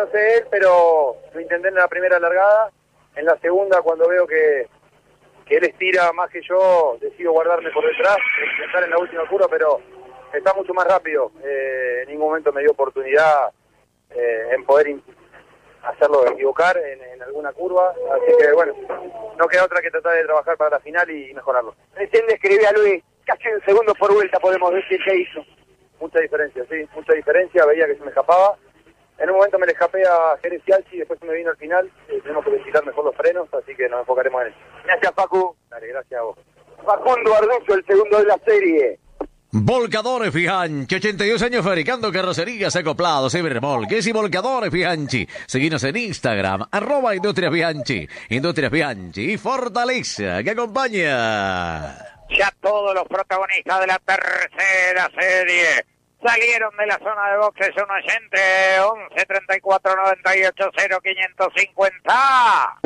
no sé él, pero lo intenté en la primera largada. En la segunda, cuando veo que él estira más que yo, decido guardarme por detrás, intentar en la última curva, pero está mucho más rápido. En ningún momento me dio oportunidad en poder hacerlo equivocar en alguna curva, así que bueno, no queda otra que tratar de trabajar para la final y mejorarlo. Recién describí a Luis, casi un segundo por vuelta podemos decir que hizo. Mucha diferencia, sí, mucha diferencia, veía que se me escapaba. En un momento me le escapé a Jerez Cialchi, después se me vino al final, tenemos que ventilar mejor los frenos, así que nos enfocaremos en eso. Gracias, Facu. Dale, gracias a vos. Facundo Arduzo, el segundo de la serie. Volcadores Bianchi, 82 años fabricando carrocerías, acoplados, remolques y volcadores Bianchi. Seguinos en Instagram, @Industrias Bianchi. Industrias Bianchi y Fortaleza, que acompaña. Ya todos los protagonistas de la tercera serie salieron de la zona de boxes. Un oyente, 11 34 98 0550.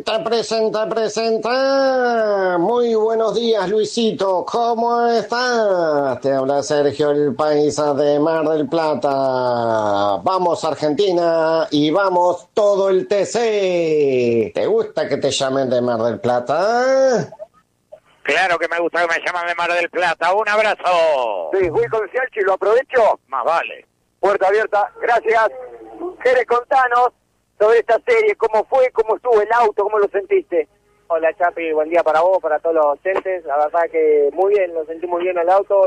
Presenta. Muy buenos días, Luisito. ¿Cómo estás? Te habla Sergio, el paisa de Mar del Plata. Vamos Argentina y vamos todo el TC. ¿Te gusta que te llamen de Mar del Plata? Claro que me gusta que me llamen de Mar del Plata. Un abrazo. Sí, voy con Cialchi, lo aprovecho. Más vale. Puerta abierta, gracias. Jerez, contanos sobre esta serie, cómo fue, cómo estuvo el auto, cómo lo sentiste. Hola Chapi, buen día para vos, para todos los oyentes. La verdad que muy bien, lo sentí muy bien el auto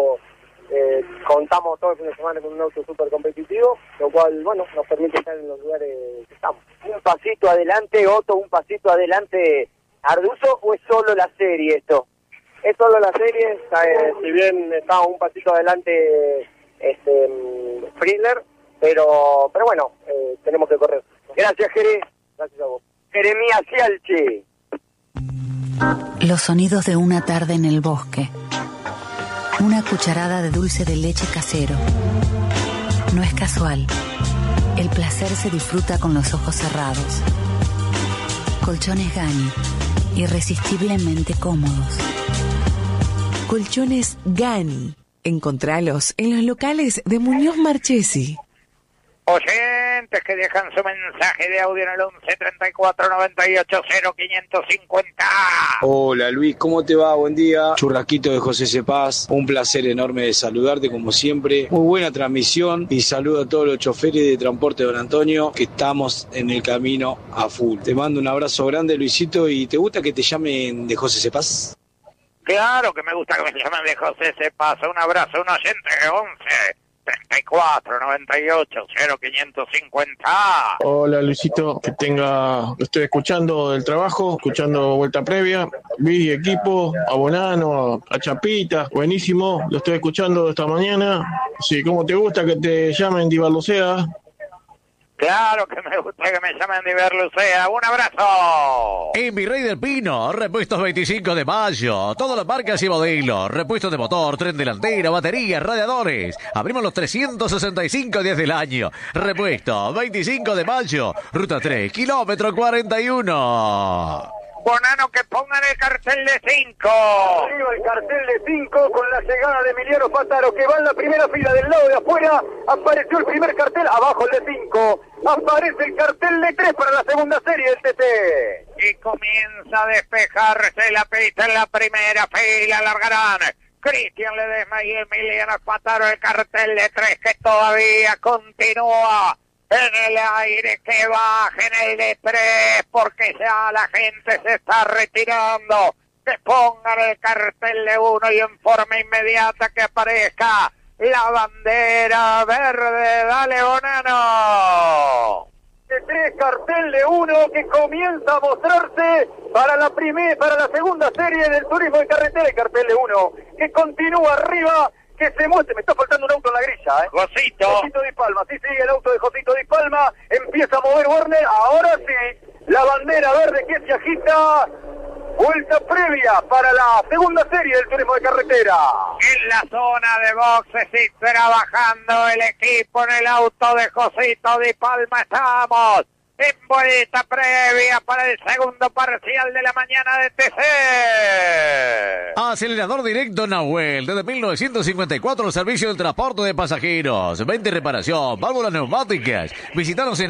contamos todo el fin de semana con un auto súper competitivo, lo cual, bueno, nos permite estar en los lugares que estamos. Un pasito adelante, Otto, un pasito adelante, Arduzo, ¿o es solo la serie esto? Es solo la serie, si bien está un pasito adelante Friedler, pero bueno, tenemos que correr. Gracias, Jerez. Gracias a vos. Jeremías Cialchi. Los sonidos de una tarde en el bosque. Una cucharada de dulce de leche casero. No es casual. El placer se disfruta con los ojos cerrados. Colchones Gani, irresistiblemente cómodos. Colchones Gani. Encontralos en los locales de Muñoz Marchesi. Oyentes que dejan su mensaje de audio en el 11 34 98 0550. Hola Luis, ¿cómo te va? Buen día. Churrasquito de José Cepaz. Un placer enorme de saludarte como siempre. Muy buena transmisión y saludo a todos los choferes de transporte de Don Antonio que estamos en el camino a full. Te mando un abrazo grande, Luisito. ¿Y te gusta que te llamen de José Cepaz? Claro que me gusta que me llamen de José Cepaz. Un abrazo, un oyente de 11 34 98 0550. Hola Luisito, lo estoy escuchando del trabajo, escuchando vuelta previa, vi equipo, a Bonano, a Chapita, buenísimo, lo estoy escuchando esta mañana. Sí, ¿cómo te gusta que te llamen Diva Lucea? Claro que me gusta que me llamen de Berlucea. ¡Un abrazo! En Virrey del Pino, repuestos 25 de mayo. Todas las marcas y modelos. Repuestos de motor, tren delantero, baterías, radiadores. Abrimos los 365 días del año. Repuesto 25 de mayo. Ruta 3, kilómetro 41. Bonano, que pongan el cartel de 5. Arriba el cartel de 5 con la llegada de Emiliano Fataro, que va en la primera fila del lado de afuera. Apareció el primer cartel, abajo el de 5. Aparece el cartel de 3 para la segunda serie del TT. Y comienza a despejarse la pista en la primera fila. Largarán Cristian Ledesma y Emiliano Fataro, el cartel de 3 que todavía continúa en el aire, que bajen el de 3 porque ya la gente se está retirando. Que pongan el cartel de 1 y en forma inmediata que aparezca la bandera verde. Dale, Bonano. De 3, cartel de 1 que comienza a mostrarse para la segunda serie del turismo de carretera. El cartel de 1 que continúa arriba, que se muestre. Me está faltando un auto en la grilla, Josito Di Palma, sí, el auto de Josito Di Palma empieza a mover Werner. Ahora sí, la bandera verde que se agita. Vuelta previa para la segunda serie del turismo de carretera. En la zona de boxes y trabajando el equipo en el auto de Josito Di Palma. Estamos en vuelta previa para el segundo parcial de la mañana de TC. Acelerador directo Nahuel, desde 1954, servicio del transporte de pasajeros, venta y reparación, válvulas neumáticas. Visítanos en